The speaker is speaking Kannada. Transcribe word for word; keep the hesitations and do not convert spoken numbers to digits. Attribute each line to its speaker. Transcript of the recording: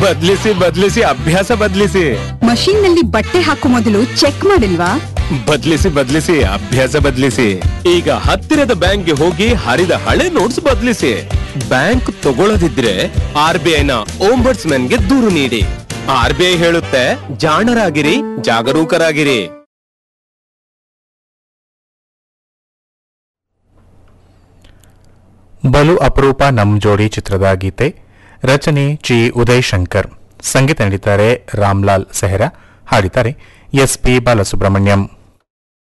Speaker 1: ಬದ್ಲಿಸಿ ಬದ್ಲಿಸಿ ಅಭ್ಯಾಸ ಬದ್ಲಿಸಿ.
Speaker 2: ಮಷೀನ್ ನಲ್ಲಿ ಬಟ್ಟೆ ಹಾಕೋ ಮೊದಲು ಚೆಕ್ ಮಾಡಿಲ್ವಾ?
Speaker 1: ಬದ್ಲಿಸಿ ಬದ್ಲಿಸಿ ಅಭ್ಯಾಸ ಬದ್ಲಿಸಿ. ಈಗ ಹತ್ತಿರದ ಬ್ಯಾಂಕ್ಗೆ ಹೋಗಿ ಹರಿದ ಹಳೆ ನೋಟ್ಸ್ ಬದ್ಲಿಸಿ. ಬ್ಯಾಂಕ್ ತಗೊಳ್ಳದಿದ್ರೆ ಆರ್ ಬಿ ಐ ನ ಓಂಬರ್ಟ್ಸ್ಮನ್ ಗೆ ದೂರು ನೀಡಿ. ಆರ್ ಬಿ ಐ ಹೇಳುತ್ತೆ, ಜಾಣರಾಗಿರಿ, ಜಾಗರೂಕರಾಗಿರಿ.
Speaker 3: ಬಲು ಅಪರೂಪ ನಮ್ ಜೋಡಿ ಚಿತ್ರದ ಗೀತೆ, ರಚನೆ ಜಿ ಉದಯ್ ಶಂಕರ್, ಸಂಗೀತ ನೀಡಿದ್ದಾರೆ ರಾಮ್ಲಾಲ್ ಸೆಹರಾ, ಹಾಡಿದ್ದಾರೆ ಎಸ್ ಪಿ ಬಾಲಸುಬ್ರಹ್ಮಣ್ಯಂ.